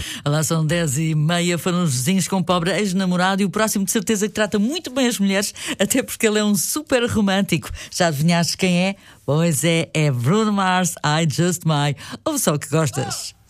Lá são 10h30, foram os vizinhos com o pobre ex-namorado e o próximo de certeza que trata muito bem as mulheres, até porque ele é um super romântico. Já adivinhaste quem é? Pois é Bruno Mars, I Just Might. Ouve só o que gostas.